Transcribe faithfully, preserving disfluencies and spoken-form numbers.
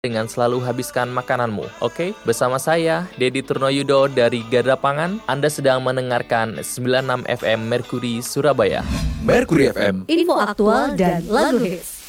dengan selalu habiskan makananmu, oke? Bersama saya, Dedi Turnoyudo dari Garda Pangan, Anda sedang mendengarkan sembilan puluh enam F M Mercury Surabaya. Mercury F M, info aktual dan lagu hits.